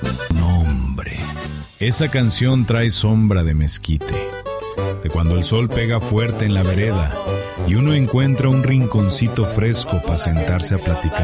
No, hombre. Esa canción trae sombra de mezquite, de cuando el sol pega fuerte en la vereda y uno encuentra un rinconcito fresco para sentarse a platicar.